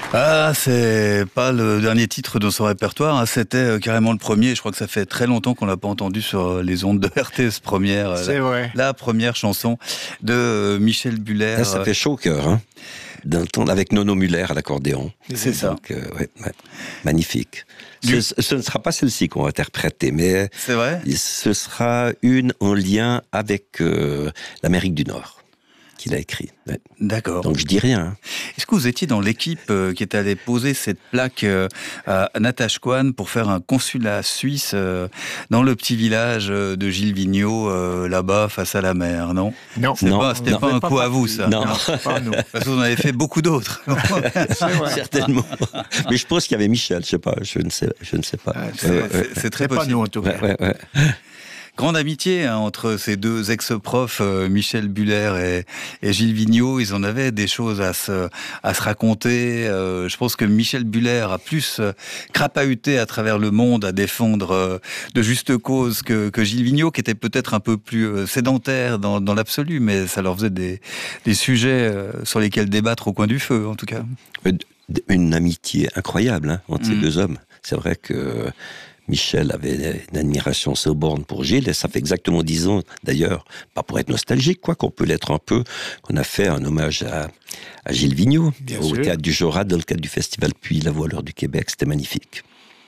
Ah, c'est pas le dernier titre de son répertoire, hein, c'était carrément le premier. Je crois que ça fait très longtemps qu'on l'a pas entendu sur les ondes de RTS première. C'est vrai. La première chanson de Michel Buller. Là, ça fait chaud au cœur, hein, d'entendre avec Nono Muller à l'accordéon. C'est ça. Donc, ouais, magnifique. Ce ne sera pas celle-ci qu'on va interpréter, mais c'est vrai. Ce sera une en lien avec l'Amérique du Nord qu'il a écrit. Ouais. D'accord. Donc je dis rien. Hein. Est-ce que vous étiez dans l'équipe qui est allée poser cette plaque à Natashquan pour faire un consulat suisse dans le petit village de Gilles Vigneault, là-bas, face à la mer, non? Non. C'était pas un coup à vous, ça. Non. Pas nous. Parce que vous en avez fait beaucoup d'autres. Certainement. Mais je pense qu'il y avait Michel, je sais pas, je ne sais pas. C'est très possible. Pas nous, en tout cas. Ouais. Grande amitié hein, entre ces deux ex-profs, Michel Buller et Gilles Vigneault. Ils en avaient des choses à se raconter. Je pense que Michel Buller a plus crapahuté à travers le monde à défendre de justes causes que Gilles Vigneault, qui était peut-être un peu plus sédentaire dans l'absolu, mais ça leur faisait des sujets sur lesquels débattre au coin du feu, en tout cas. Une amitié incroyable hein, entre ces deux hommes. C'est vrai que Michel avait une admiration sans borne pour Gilles, et ça fait exactement 10 ans, d'ailleurs, pas pour être nostalgique, quoi, qu'on peut l'être un peu, qu'on a fait un hommage à Gilles Vigneault, au Théâtre du Jorat, dans le cadre du festival Puis la Voilure du Québec. C'était magnifique.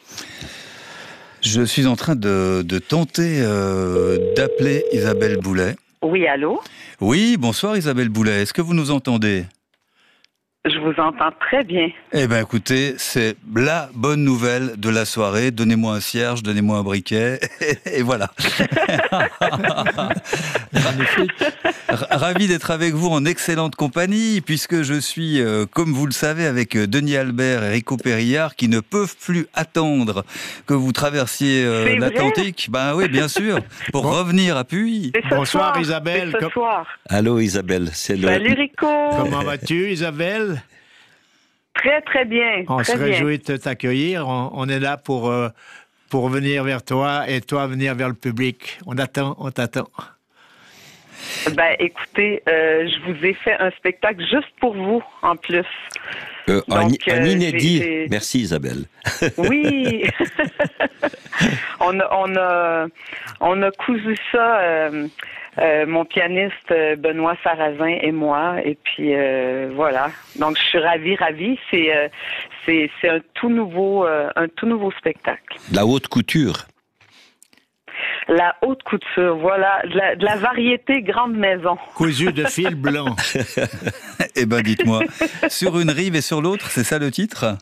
Je suis en train de tenter d'appeler Isabelle Boulet. Oui, allô? Oui, bonsoir Isabelle Boulet, est-ce que vous nous entendez? Je vous entends très bien. Eh bien, écoutez, c'est la bonne nouvelle de la soirée. Donnez-moi un cierge, donnez-moi un briquet, et voilà. Magnifique. Ravi d'être avec vous en excellente compagnie, puisque je suis, comme vous le savez, avec Denis Albert et Rico Périllard, qui ne peuvent plus attendre que vous traversiez l'Atlantique. Ben oui, bien sûr, pour revenir à Puy. Bonsoir Isabelle. Ce soir. Allô Isabelle, Salut Rico. Comment vas-tu Isabelle? Très, très bien. On se réjouit de t'accueillir. On est là pour venir vers toi et toi venir vers le public. On t'attend. Ben, écoutez, je vous ai fait un spectacle juste pour vous, en plus. Un inédit. Merci Isabelle. Oui. on a cousu ça... mon pianiste Benoît Sarrazin et moi, et puis voilà. Donc je suis ravie. C'est un tout nouveau spectacle. La haute couture. La haute couture, voilà, de la variété grande maison. Cousu de fil blanc. Eh ben dites-moi, sur une rive et sur l'autre, c'est ça le titre?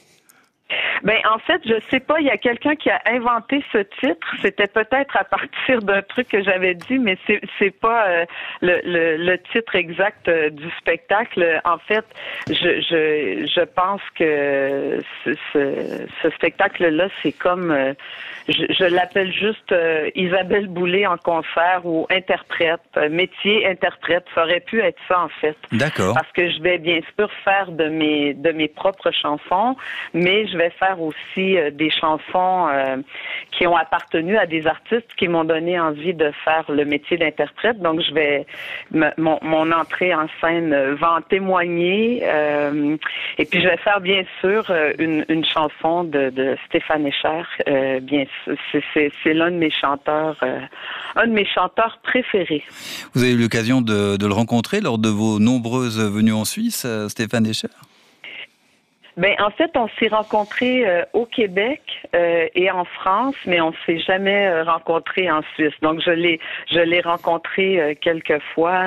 Ben en fait, je sais pas, il y a quelqu'un qui a inventé ce titre. C'était peut-être à partir d'un truc que j'avais dit, mais c'est pas le titre exact du spectacle. En fait, je pense que ce spectacle-là, c'est comme je l'appelle juste Isabelle Boulet en concert ou interprète, métier interprète. Ça aurait pu être ça en fait. D'accord. Parce que je vais bien sûr faire de mes propres chansons, mais je vais faire aussi des chansons qui ont appartenu à des artistes qui m'ont donné envie de faire le métier d'interprète. Donc, je vais mon entrée en scène va en témoigner. Et puis, je vais faire bien sûr une chanson de Stéphane Echer. Bien, c'est l'un de mes chanteurs, préférés. Vous avez eu l'occasion de le rencontrer lors de vos nombreuses venues en Suisse, Stéphane Echer? Ben en fait, on s'est rencontrés au Québec et en France, mais on s'est jamais rencontrés en Suisse. Donc je l'ai rencontré quelques fois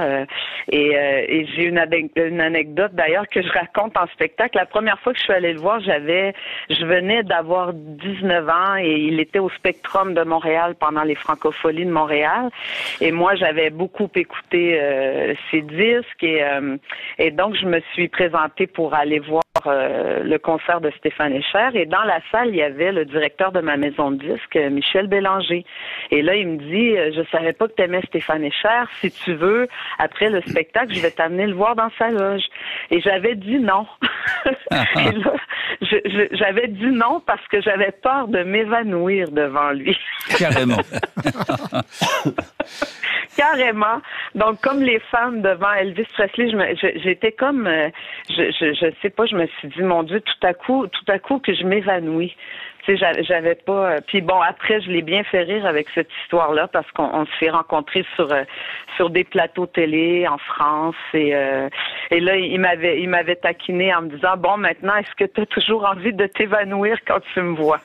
et j'ai une anecdote d'ailleurs que je raconte en spectacle. La première fois que je suis allée le voir, je venais d'avoir 19 ans et il était au Spectrum de Montréal pendant les Francopholies de Montréal et moi j'avais beaucoup écouté ses disques et donc je me suis présentée pour aller voir le concert de Stéphane Echer et dans la salle, il y avait le directeur de ma maison de disques, Michel Bélanger. Et là, il me dit, je savais pas que tu aimais Stéphane Echer. Si tu veux, après le spectacle, je vais t'amener le voir dans sa loge. Et j'avais dit non. Et là, j'avais dit non parce que j'avais peur de m'évanouir devant lui. Carrément. Carrément. Donc, comme les femmes devant Elvis Presley, j'étais comme, je sais pas, je me suis dit, mon Dieu, tout à coup que je m'évanouis. Tu sais, j'avais pas. Puis bon, après, je l'ai bien fait rire avec cette histoire-là parce qu'on s'est rencontrés sur des plateaux télé en France et là, il m'avait taquiné en me disant, bon, maintenant, est-ce que tu as toujours envie de t'évanouir quand tu me vois?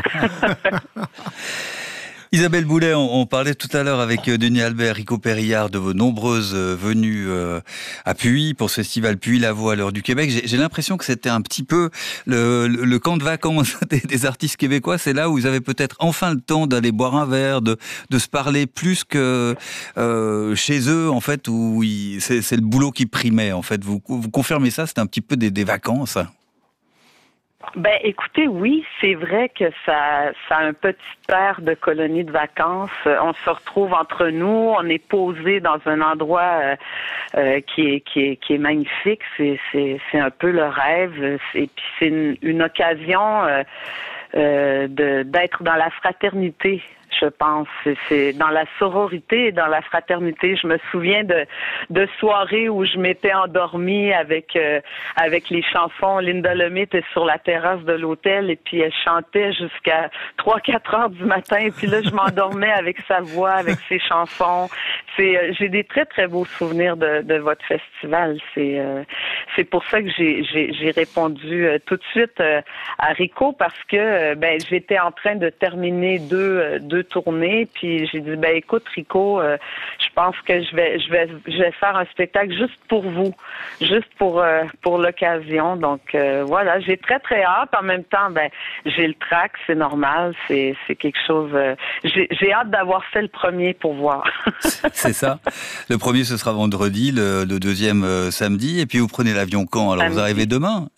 Isabelle Boulet, on parlait tout à l'heure avec Denis Albert, Rico Périllard de vos nombreuses venues à Puy pour ce festival Puy-Lavaux à l'heure du Québec. J'ai l'impression que c'était un petit peu le camp de vacances des artistes québécois. C'est là où vous avez peut-être enfin le temps d'aller boire un verre, de se parler plus que chez eux, en fait, où c'est le boulot qui primait. En fait, vous confirmez ça? C'est un petit peu des vacances. Ben, écoutez, oui, c'est vrai que ça a un petit air de colonie de vacances. On se retrouve entre nous, on est posé dans un endroit qui est magnifique. C'est un peu le rêve. Et puis c'est une occasion d'être dans la fraternité. Je pense, c'est dans la sororité et dans la fraternité. Je me souviens de soirées où je m'étais endormie avec les chansons. Linda Lemay était sur la terrasse de l'hôtel et puis elle chantait jusqu'à 3-4 heures du matin. Et puis là, je m'endormais avec sa voix, avec ses chansons. J'ai des très très beaux souvenirs de votre festival. C'est pour ça que j'ai répondu tout de suite à Rico parce que j'étais en train de terminer deux tournées, puis j'ai dit écoute Rico, je pense que je vais faire un spectacle juste pour vous, juste pour l'occasion. Donc voilà, j'ai très très hâte. En même temps, j'ai le trac, c'est normal, c'est quelque chose. J'ai hâte d'avoir fait le premier pour voir. C'est ça. Le premier ce sera vendredi, le deuxième samedi, et puis vous prenez l'avion quand? Alors vous arrivez demain?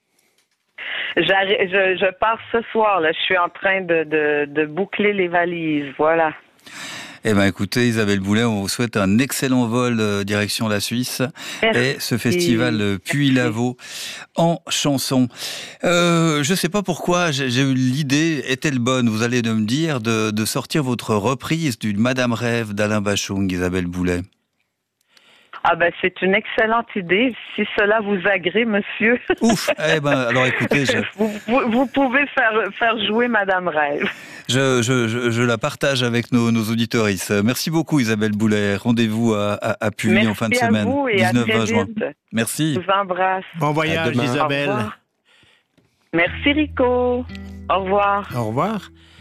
Je pars ce soir, là. Je suis en train de boucler les valises, voilà. Eh ben, écoutez, Isabelle Boulet, on vous souhaite un excellent vol direction la Suisse. Merci. Et ce festival Puy-Lavaux en chanson. Je sais pas pourquoi, j'ai eu l'idée, est-elle bonne, vous allez me dire, de sortir votre reprise du Madame Rêve d'Alain Bachung, Isabelle Boulet. Ah c'est une excellente idée, si cela vous agrée, monsieur. Ouf. Eh ben, alors écoutez, vous pouvez faire jouer Madame Rêve. Je la partage avec nos auditeuristes. Merci beaucoup Isabelle Boulet. Rendez-vous à Puy en fin de semaine, 19-20 juin. Merci. Je vous embrasse. Bon voyage Isabelle. Merci Rico. Au revoir. Au revoir.